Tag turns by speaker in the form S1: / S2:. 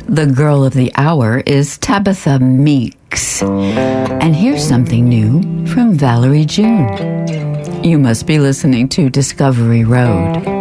S1: The girl of the hour is Tabitha Meeks. And here's something new from Valerie June. You must be listening to Discovery Road.